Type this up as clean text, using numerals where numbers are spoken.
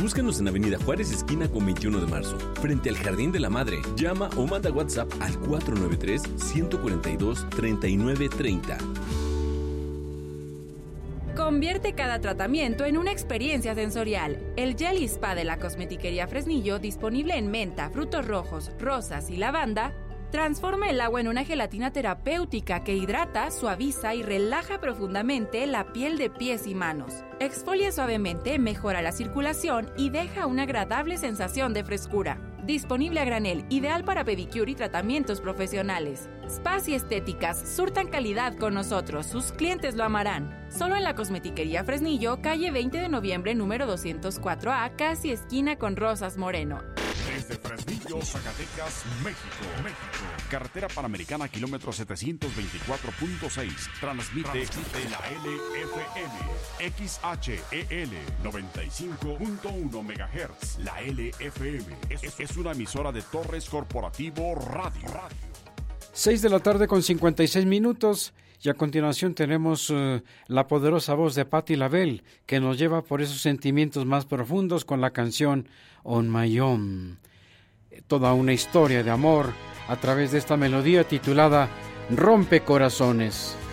Búscanos en Avenida Juárez, esquina con 21 de marzo, frente al Jardín de la Madre. Llama o manda WhatsApp al 493-142-3930. Convierte cada tratamiento en una experiencia sensorial. El Jelly Spa de la Cosmetiquería Fresnillo, disponible en menta, frutos rojos, rosas y lavanda, transforma el agua en una gelatina terapéutica que hidrata, suaviza y relaja profundamente la piel de pies y manos. Exfolia suavemente, mejora la circulación y deja una agradable sensación de frescura. Disponible a granel, ideal para pedicure y tratamientos profesionales. Spas y estéticas surtan calidad con nosotros, sus clientes lo amarán. Solo en la Cosmetiquería Fresnillo, calle 20 de noviembre, número 204A, casi esquina con Rosas Moreno. Desde Fresnillo, Zacatecas, México. Carretera Panamericana, kilómetro 724.6. Transmite la LFM. XHEL 95.1 MHz. La LFM es una emisora de Torres Corporativo Radio. 6 de la tarde con 56 minutos. Y a continuación tenemos la poderosa voz de Patti LaBelle, que nos lleva por esos sentimientos más profundos con la canción On My Own. Toda una historia de amor a través de esta melodía titulada Rompe Corazones.